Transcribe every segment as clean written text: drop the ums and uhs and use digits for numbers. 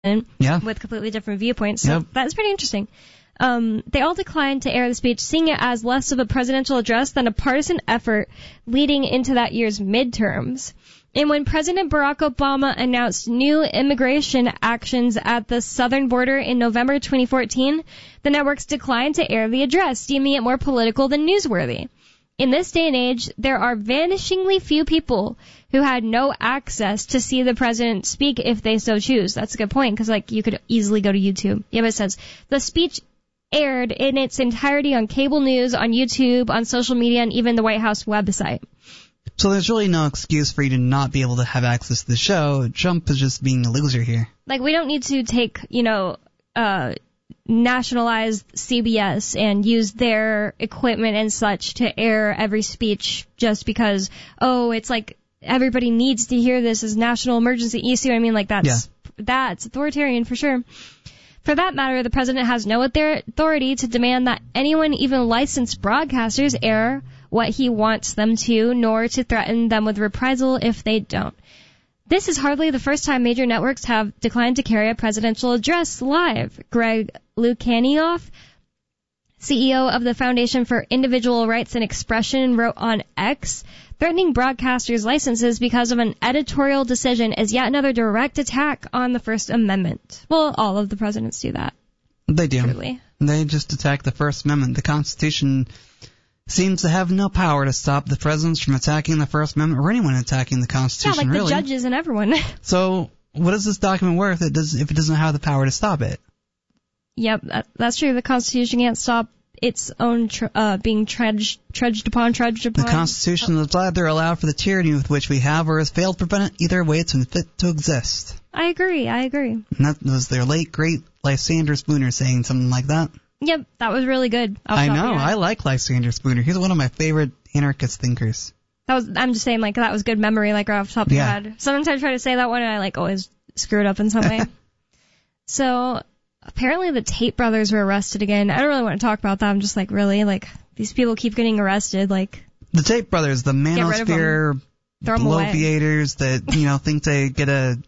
with completely different viewpoints. So that's pretty interesting. They all declined to air the speech, seeing it as less of a presidential address than a partisan effort leading into that year's midterms. And when President Barack Obama announced new immigration actions at the southern border in November 2014, the networks declined to air the address, deeming it more political than newsworthy. In this day and age, there are vanishingly few people who had no access to see the president speak if they so choose. That's a good point, because you could easily go to YouTube. Yeah, but it says, the speech aired in its entirety on cable news, on YouTube, on social media, and even the White House website. So there's really no excuse for you to not be able to have access to the show. Trump is just being a loser here. We don't need to take, nationalize CBS and use their equipment and such to air every speech just because, it's everybody needs to hear this as national emergency. You see what I mean? That's authoritarian for sure. For that matter, the president has no authority to demand that anyone, even licensed broadcasters, air what he wants them to, nor to threaten them with reprisal if they don't. This is hardly the first time major networks have declined to carry a presidential address live. Greg Lukianoff, CEO of the Foundation for Individual Rights and Expression, wrote on X, threatening broadcasters' licenses because of an editorial decision is yet another direct attack on the First Amendment. Well, all of the presidents do that. They do. Truly. They just attack the First Amendment. The Constitution seems to have no power to stop the presidents from attacking the First Amendment or anyone attacking the Constitution, the really. Judges and everyone. So what is this document worth if it doesn't have the power to stop it? Yep, that's true. The Constitution can't stop its own being trudged upon. The Constitution is either allowed for the tyranny with which we have or has failed to prevent it. Either way, it's unfit to exist. I agree. And that was their late, great Lysander Spooner saying something like that. Yep, that was really good. I know. I like Lysander Spooner. He's one of my favorite anarchist thinkers. I'm just saying, that was good memory, right off the top of your head. Sometimes I try to say that one, and I, always screw it up in some way. So, apparently the Tate brothers were arrested again. I don't really want to talk about that. I'm just really? These people keep getting arrested, The Tate brothers, the manosphere bloviators that, think they get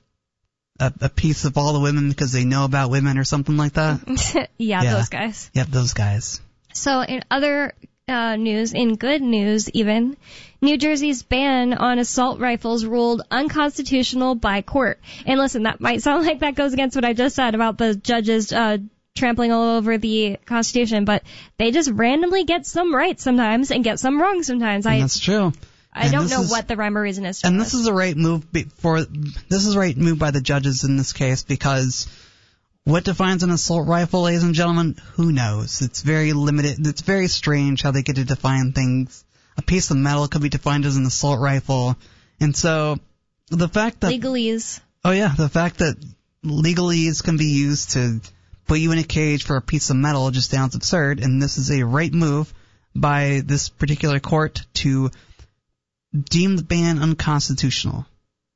a piece of all the women because they know about women or something like that. Yeah, those guys. Yep, those guys. So in other news, in good news even, New Jersey's ban on assault rifles ruled unconstitutional by court. And listen, that might sound like that goes against what I just said about the judges trampling all over the Constitution, but they just randomly get some right sometimes and get some wrong sometimes. That's true. I don't know what the rhyme or reason is. And this is the right move this is the right move by the judges in this case, because what defines an assault rifle, ladies and gentlemen? Who knows? It's very limited. It's very strange how they get to define things. A piece of metal could be defined as an assault rifle. And so the fact that legalese. Oh yeah, the fact that legalese can be used to put you in a cage for a piece of metal just sounds absurd, and this is a right move by this particular court to deem the ban unconstitutional.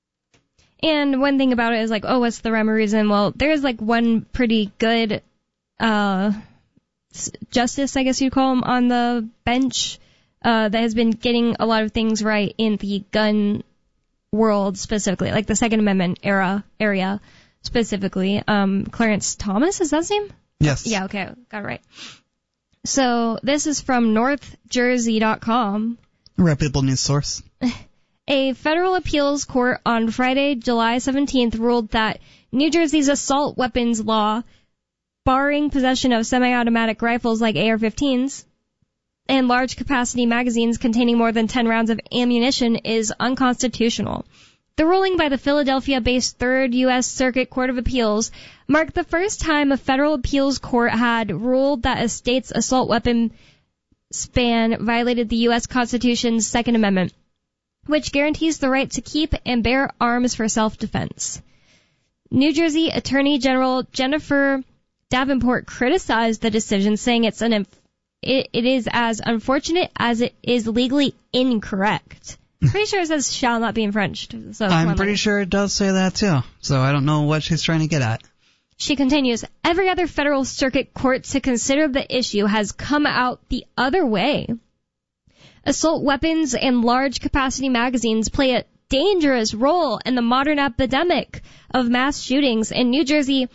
And one thing about it is what's the rhyme or reason? Well, there's one pretty good justice, I guess you'd call him, on the bench that has been getting a lot of things right in the gun world specifically, the Second Amendment area specifically. Clarence Thomas, is that his name? Yes. Yeah, okay, got it right. So this is from NorthJersey.com. Reputable news source. A federal appeals court on Friday, July 17th, ruled that New Jersey's assault weapons law, barring possession of semi-automatic rifles like AR-15s and large-capacity magazines containing more than 10 rounds of ammunition, is unconstitutional. The ruling by the Philadelphia-based 3rd U.S. Circuit Court of Appeals marked the first time a federal appeals court had ruled that a state's assault weapon ban violated the U.S. Constitution's Second Amendment, which guarantees the right to keep and bear arms for self-defense. New Jersey Attorney General Jennifer Davenport criticized the decision, saying it is as unfortunate as it is legally incorrect. Pretty sure it says shall not be infringed. So I'm pretty sure it does say that too, so I don't know what she's trying to get at. She continues, every other federal circuit court to consider the issue has come out the other way. Assault weapons and large-capacity magazines play a dangerous role in the modern epidemic of mass shootings, and New Jersey